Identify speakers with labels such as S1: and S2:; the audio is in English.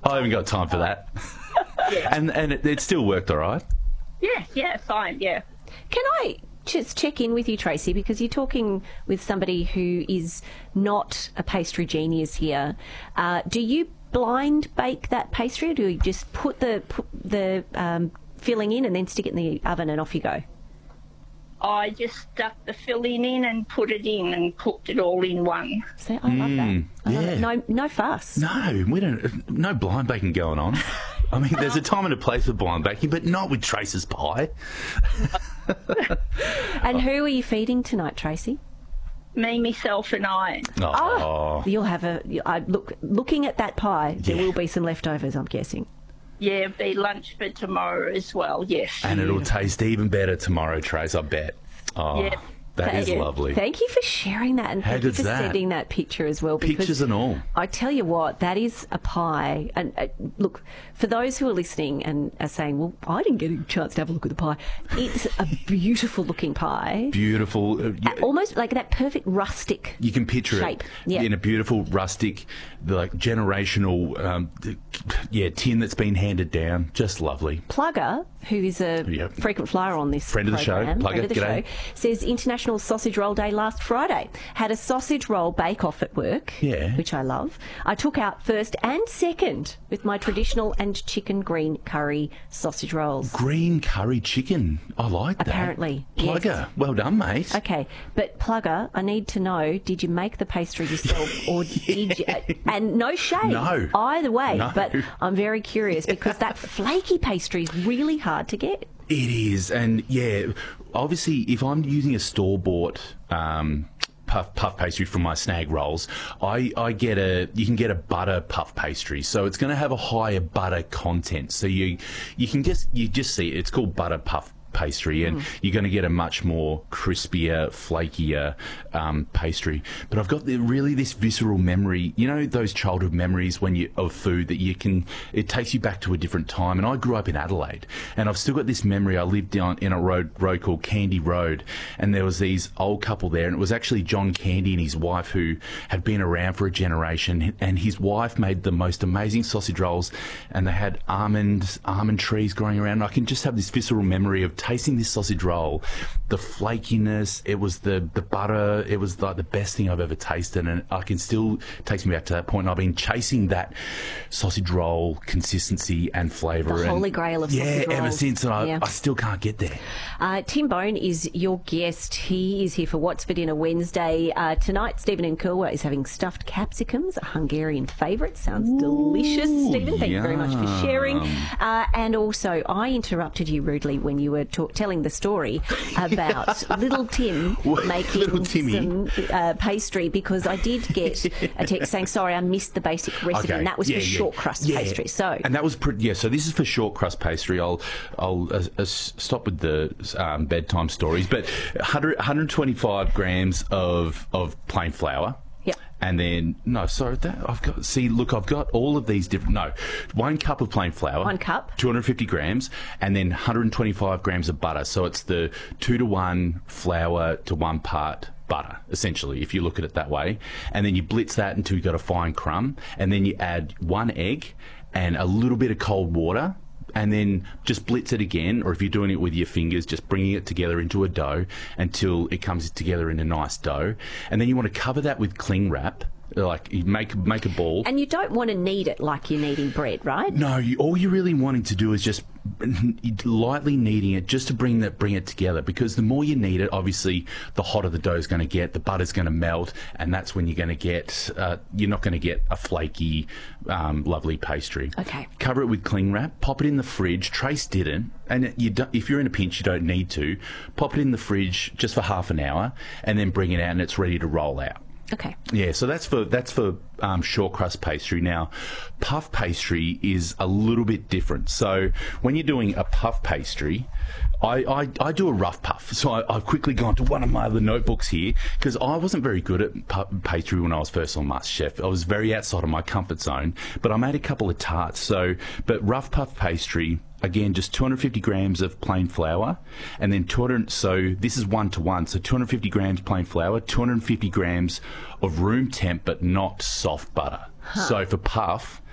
S1: I haven't got time for that.
S2: Yeah.
S1: And it still worked all right?
S2: Yeah, fine, yeah.
S3: Can I just check in with you, Tracy, because you're talking with somebody who is not a pastry genius here. Do you blind bake that pastry, or do you just put the filling in and then stick it in the oven and off you go?
S2: I just stuck the filling in and put it in and cooked it all in one.
S3: See, I love that. I love it. No fuss.
S1: No, we don't. No blind baking going on. I mean, there's a time and a place for blind baking, but not with Trace's pie.
S3: And who are you feeding tonight, Tracy?
S2: Me, myself and I.
S1: Oh.
S3: You'll have looking at that pie, there will be some leftovers, I'm guessing.
S2: Yeah, be lunch for tomorrow as well, yes.
S1: And it'll taste even better tomorrow, Trace, I bet. Oh,
S2: Yeah.
S1: that is
S2: you.
S1: lovely.
S3: Thank you for sharing that, and
S1: How
S3: thank you
S1: good's
S3: for
S1: that?
S3: sending that picture as well. Because
S1: Pictures and all.
S3: I tell you what, that is a pie. And look, for those who are listening and are saying, well, I didn't get a chance to have a look at the pie, it's a beautiful looking pie.
S1: Beautiful.
S3: Almost like that perfect rustic
S1: You can picture
S3: shape.
S1: it in a beautiful, rustic, like generational, tin that's been handed down. Just lovely.
S3: Plugger, who is a frequent flyer on this
S1: Friend of the show.
S3: program,
S1: Plugger,
S3: friend of the
S1: g'day.
S3: show, says International Sausage Roll Day last Friday. Had a sausage roll bake-off at work, which I love. I took out first and second with my traditional and chicken green curry sausage rolls.
S1: Green curry chicken. I like that.
S3: Apparently,
S1: Plugger.
S3: yes.
S1: Well done, mate.
S3: Okay, but Plugger, I need to know, did you make the pastry yourself or did you... And no shade.
S1: No.
S3: Either way,
S1: No.
S3: but I'm very curious because that flaky pastry is really hard to get.
S1: It is, and obviously, if I'm using a store-bought puff pastry from my Snag rolls, you can get a butter puff pastry, so it's going to have a higher butter content. So you just see it. It's called butter puff pastry, and you're going to get a much more crispier, flakier pastry. But I've got this visceral memory, you know, those childhood memories of food that it takes you back to a different time. And I grew up in Adelaide, and I've still got this memory. I lived down in a road called Candy Road, and there was these old couple there, and it was actually John Candy and his wife who had been around for a generation, and his wife made the most amazing sausage rolls, and they had almond trees growing around. And I can just have this visceral memory of tasting this sausage roll, the flakiness, it was the butter, it was like the best thing I've ever tasted, and I can still takes me back to that point. And I've been chasing that sausage roll consistency and flavour.
S3: The holy grail of sausage rolls.
S1: Yeah, ever since, and I still can't get there.
S3: Tim Bone is your guest. He is here for What's for Dinner Wednesday. Tonight, Stephen in Kilwa is having stuffed capsicums, a Hungarian favourite. Sounds delicious, Stephen. Thank you very much for sharing. And also, I interrupted you rudely when you were telling the story about little Tim making some pastry, because I did get a text saying, sorry, I missed the basic recipe, and that was for short crust pastry. So,
S1: and that was so this is for short crust pastry. I'll stop with the bedtime stories, but 125 grams of plain flour.
S3: Yep.
S1: And then, I've got all of these different, 1 cup of plain flour.
S3: 1 cup.
S1: 250 grams, and then 125 grams of butter. So it's the 2-to-1 flour to 1 part butter, essentially, if you look at it that way. And then you blitz that until you've got a fine crumb, and then you add 1 egg and a little bit of cold water, and then just blitz it again, or if you're doing it with your fingers, just bringing it together into a dough until it comes together in a nice dough. And then you want to cover that with cling wrap, like you make a ball.
S3: And you don't want to knead it like you're kneading bread, right?
S1: No, all you're really wanting to do is just lightly kneading it, just to bring it together, because the more you knead it, obviously the hotter the dough is going to get, the butter's going to melt, and that's when you're going to get you're not going to get a flaky lovely pastry.
S3: Okay.
S1: Cover it with cling wrap, pop it in the fridge. Trace didn't, and if you're in a pinch, you don't need to. Pop it in the fridge just for half an hour, and then bring it out, and it's ready to roll out.
S3: Okay.
S1: Yeah, so that's for short crust pastry. Now, puff pastry is a little bit different. So when you're doing a puff pastry, I do a rough puff. So I've quickly gone to one of my other notebooks here, because I wasn't very good at pastry when I was first on MasterChef. I was very outside of my comfort zone, but I made a couple of tarts. But rough puff pastry, again, just 250 grams of plain flour, and then so this is 1-to-1, so 250 grams plain flour, 250 grams of room temp but not soft butter. So for puff,